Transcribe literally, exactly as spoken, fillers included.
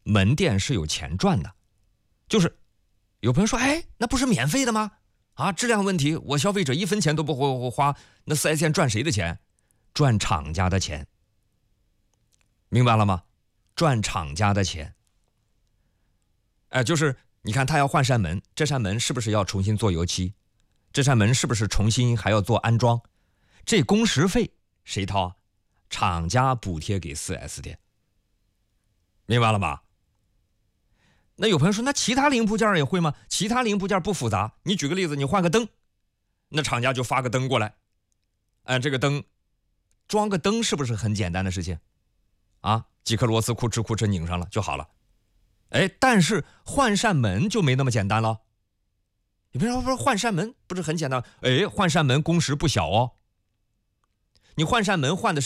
门店是有钱赚的。就是有朋友说，哎，那不是免费的吗？啊，质量问题，我消费者一分钱都不会花，那 四 S 店赚谁的钱？赚厂家的钱。明白了吗？赚厂家的钱。哎，就是你看他要换扇门，这扇门是不是要重新做油漆？这扇门是不是重新还要做安装？这工时费谁掏？厂家补贴给 四 S 店。明白了吧？那有朋友说，那其他零部件也会吗？其他零部件不复杂，你举个例子，你换个灯，那厂家就发个灯过来，按这个灯装个灯是不是很简单的事情啊？几颗螺丝库哧库哧拧上了就好了。哎，但是换扇门就没那么简单了。你别说不是换扇门不是很简单，哎，换扇门工时不小哦。你换扇门换的是